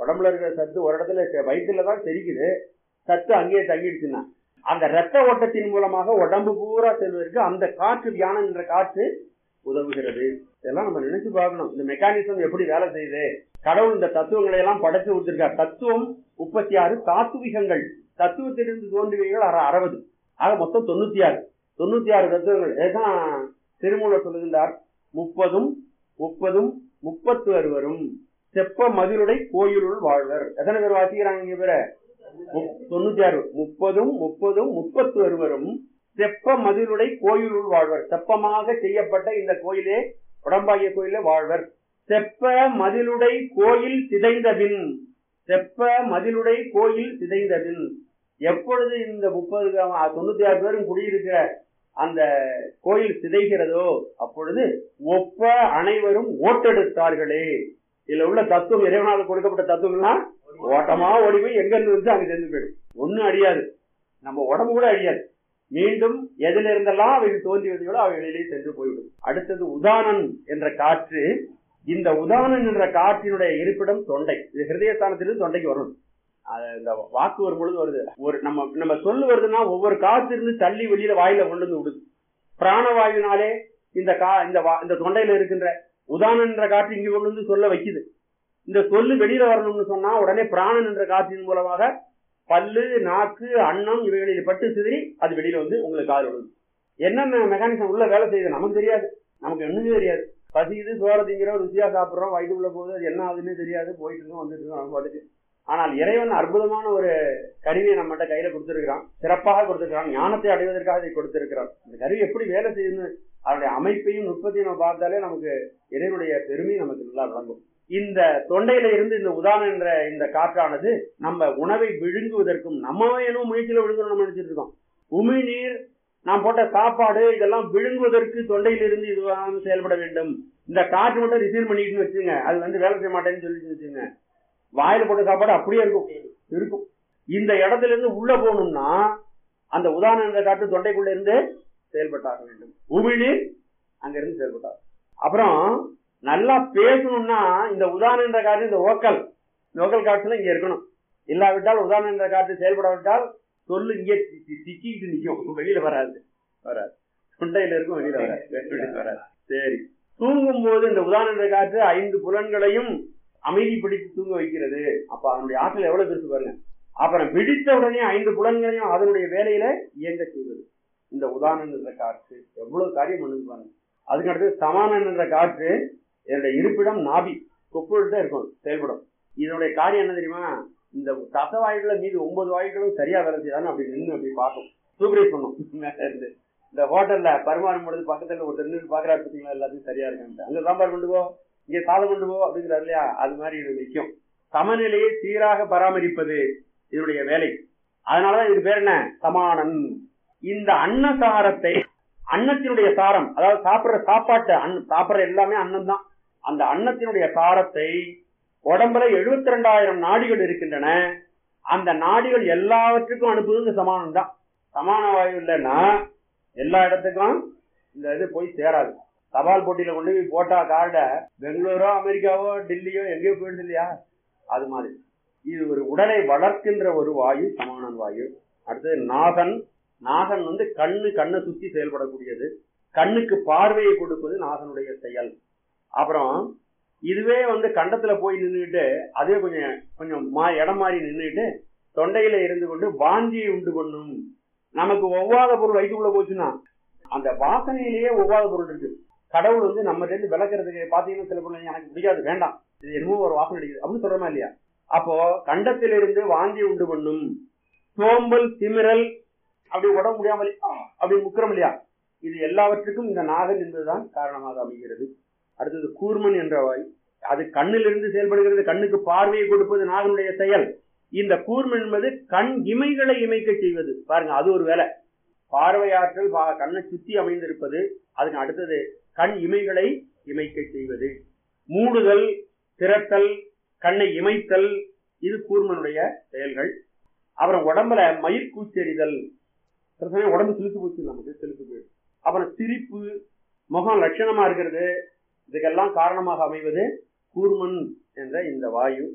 உடம்புல இருக்கிற சத்து ஒரு இடத்துல வயிற்றுலதான் தெரிக்குது, சத்து அங்கேயே தங்கிடுச்சுன்னா அந்த ரத்த ஓட்டத்தின் மூலமாக உடம்பு பூரா செல்வதற்கு அந்த காற்று, தியானம் என்ற காற்று உதவுகிறது. இதெல்லாம் நம்ம நினைச்சு பார்க்கணும். இந்த மெக்கானிசம் எப்படி வேலை செய்யுது. கடவுள் இந்த தத்துவங்களை எல்லாம் படைச்சு கொடுத்திருக்கார். தத்துவம் 36, தாத்துவிகங்கள் தத்துவத்திலிருந்து தோன்றியவைகள் 60. ஆக மொத்தம் 96 தத்துவங்கள். இதுதான் திருமூலர் சொல்லுகின்றார். 30 30 30 செப்ப மதிலுடை கோயிலுள் வாழ்வர். எத்தனை பேர் வாசிக்கிறாங்க இங்க பேர? 96. 30 30 30 செப்ப மதிலுடை கோயிலுள் வாழ்வர். செப்பமாக செய்யப்பட்ட இந்த கோயிலே, உடம்பாகிய கோயிலே வாழ்வர். செப்ப மதிலுடை கோயில் சிதைந்தபின், செப்ப மதிலுடை கோயில் சிதைந்தபின், எப்பொழுது இந்த 96 பேரும் குடியிருக்கிற அந்த கோயில் சிதைகிறதோ அப்பொழுது ஒப்ப அனைவரும் ஓட்டெடுத்தார்களே. இதுல உள்ள தத்துவம், இறைவனால் கொடுக்கப்பட்ட தத்துவம்னா ஓட்டமா ஓடி போய் எங்க இருந்து வந்து அங்க சென்று போயிடும். ஒன்னும் அழியாது, நம்ம உடம்பு கூட அழியாது. மீண்டும் எதில இருந்தெல்லாம் அவைகள் தோன்றியதோ அவைகளிலே சென்று போய்விடும். அடுத்தது உதானன் என்ற காற்று. இந்த உதானன் என்ற காற்றினுடைய இருப்பிடம் தொண்டை. இது ஹிருதயஸ்தானத்திலிருந்து தொண்டைக்கு வரணும். இந்த வாக்கு வரும் பொழுது வருது. ஒரு நம்ம சொல்லு வருதுன்னா ஒவ்வொரு காற்று இருந்து தள்ளி வெளியில வாயில கொண்டு வந்து விடுது. பிராணவாயுனாலே இந்த தொண்டையில இருக்கின்ற உதானன் என்ற காற்று இங்க கொண்டு வந்து சொல்ல வைக்குது. இந்த சொல்லு வெளியில வரணும்னு சொன்னா உடனே பிராணன் என்ற காற்றின் மூலமாக பல்லு, நாக்கு, அன்னம் இவைகளில் பட்டு சிதறி அது வெளியில வந்து உங்களுக்கு காது விடுது. என்னென்ன மெக்கானிசம் உள்ள வேலை செய்யுது நமக்கு தெரியாது, நமக்கு ஒண்ணுமே தெரியாது. பசிக்குது, சோறதிங்கிற ருசியா சாப்பிட்றோம், வயிற்றுக்குள்ள போகுது, அது என்ன ஆகுதுன்னு தெரியாது, போயிட்டு இருக்கோம் வந்துட்டு இருக்கோம் நம்ம பாட்டுக்கு. ஆனால் இறைவன் அற்புதமான ஒரு கருவியை நம்மகிட்ட கையில கொடுத்திருக்கிறான், சிறப்பாக கொடுத்திருக்கிறான், ஞானத்தை அடைவதற்காக இதை கொடுத்திருக்கிறான். இந்த கருவி எப்படி வேலை செய்யுதுன்னு அதனுடைய அமைப்பையும் நுட்பத்தையும் நம்ம பார்த்தாலே நமக்கு இறைவனுடைய பெருமை நமக்கு நல்லா விளங்கும். இந்த தொண்டையில இருந்து இந்த உதாரணம் என்ற இந்த காற்றானது நம்ம உணவை விழுங்குவதற்கும், நம்ம என்ன முயற்சியில விழுங்கணும் நம்ம நினைச்சிட்டு இருக்கோம். உமிழ்நீர், நாம் போட்ட சாப்பாடு, இதெல்லாம் விழுங்குவதற்கு தொண்டையிலிருந்து இதுவாக செயல்பட வேண்டும். இந்த காற்று மட்டும் ரிசீவ் பண்ணிட்டுன்னு வச்சுங்க, அது வந்து வேலை செய்ய மாட்டேன்னு சொல்லி வச்சுங்க, வாயில போட்ட சாப்பாடு அப்படியே இருக்கும். இந்த இடத்துல இருந்து உள்ள போகணும்னா அந்த உதாரணம் என்ற காற்று தொண்டைக்குள்ள இருந்து செயல்பட்டாக வேண்டும். உமிழ்நீர் அங்க இருந்து செயல்பட்டார். அப்புறம் நல்லா பேசணும்னா இந்த உதாரணம் என்ற காற்று, இந்த லோக்கல் காற்றுல இங்க இருக்கணும். இல்லாவிட்டால் உதாரணம் என்ற காற்று செயல்படாவிட்டால் சொல்லு இங்கே சிக்கிட்டு நிற்கும், வெளியில வராது. தொண்டையில இருக்கும், வெளியில வராது. சரி, தூங்கும் போது இந்த உதாரணம் என்ற காற்று 5 புலன்களையும் அமைதிப்படுத்தி தூங்க வைக்கிறது. அப்ப அதனுடைய ஆற்றல் எவ்வளவு பெருசு பாருங்க. அப்புறம் விழித்த உடனே 5 புலன்களையும் அதனுடைய வேலையில இயங்க செய்வது இந்த உதாரணம் என்ற காற்று. எவ்வளவு காரியம் பண்ணுது பாருங்க. அதுக்கு அடுத்து சமானன் என்ற காற்று, என்னுடைய இருப்பிடம் நாபி, கொப்புதான் இருக்கும், செயல்படும். இதனுடைய காரியம் என்ன தெரியுமா? இந்த தசவாயுகளை மீது 9 வாயுகளும் சரியா வேலை செய்யறான்னு அப்படி நின்று அப்படி பார்க்கும், சூப்பரைஸ் பண்ணும். மேல இருந்து இந்த ஹோட்டல்ல பரிமாறும் பொழுது பக்கத்துல ஒருத்தர் நின்று பாக்குறாரு, பார்த்தீங்களா எல்லாத்தையும் சரியா இருக்கான்ட்டு, அங்க சாம்பார் கொண்டு போ, இங்க சாதம் கொண்டு போ அப்படிங்கிறாரு இல்லையா? அது மாதிரி இது நிற்கும். சமநிலையை சீராக பராமரிப்பது இதனுடைய வேலை. அதனாலதான் இதுக்கு பேர் என்ன? சமானன். இந்த அன்னசாரத்தை, அன்னத்தினுடைய சாரம், அதாவது சாப்பிடுற சாப்பாட்டு சாப்பிடுற எல்லாமே அன்னம் தான். அந்த அன்னத்தினுடைய சாரத்தை உடம்புல 72,000 நாடிகள் இருக்கின்றன. அந்த நாடிகள் எல்லாவற்றுக்கும் அனுப்புவது இந்த சமானம் தான். சமான வாயு இல்லைன்னா எல்லா இடத்துக்கும் இந்த இது போய் சேராது. தபால் போட்டியில கொண்டு போய் போட்டா கார்ட பெங்களூரோ அமெரிக்காவோ டெல்லியோ எங்கேயோ போயிடுது இல்லையா? அது மாதிரி இது ஒரு உடலை வளர்க்கின்ற ஒரு வாயு, சமானன் வாயு. அடுத்தது நாகன். நாகன் வந்து கண்ணை சுத்தி செயல்படக்கூடியது. கண்ணுக்கு பார்வையை கொடுப்பது நாகனுடைய செயல். அப்புறம் இதுவே வந்து கண்டத்துல போய் நின்றுட்டு அதே கொஞ்சம் இடம் மாறி நின்றுட்டு தொண்டையில இருந்து கொண்டு வாந்தியை உண்டு பண்ணும். நமக்கு ஒவ்வாத பொருள் வயிற்றுக்குள்ள போச்சுன்னா அந்த வாசனையிலேயே ஒவ்வாத பொருள் இருக்கு. கடவுள் வந்து நம்ம ரெண்டு விளக்குறதுக்கு பாத்தீங்கன்னா சில பொருள் எனக்கு பிடிக்காது, வேண்டாம், இது என்னமோ ஒரு வாசனை அடிக்குது அப்படின்னு சொல்றோமா இல்லையா? அப்போ கண்டத்திலிருந்து வாந்தி உண்டு பண்ணும். சோம்பல், திமிரல், அப்படி உடம்பு முடியாமல் அப்படி முக்கிரம் இல்லையா? இது எல்லாவற்றுக்கும் இந்த நாகன் என்பதுதான் காரணமாக அமைகிறது. அடுத்தது கூர்மன் என்ற வாய். அது கண்ணிலிருந்து செயல்படுகிறது. கண்ணுக்கு பார்வையை கொடுப்பது நாகனுடைய செயல். இந்த கூர்மன் என்பது கண் இமைகளை இமைக்க செய்வது. பாருங்க, அது ஒரு வேலை. பார்வையாற்றல் கண்ணை சுத்தி அமைந்திருப்பது. அதுக்கு அடுத்தது கண் இமைகளை இமைக்க செய்வது. மூடுதல், திரட்டல், கண்ணை இமைத்தல், இது கூர்மனுடைய செயல்கள். அப்புறம் உடம்புல மயிர்கூச்செறிதல், உடம்பு சிலுத்து போச்சு, நமக்கு சிலுத்து போயிடும். அப்புறம் சிரிப்பு, முகம் லட்சணமா இருக்கிறது, இதுக்கெல்லாம் காரணமாக அமைவது கூர்மன் என்ற இந்த வாயு.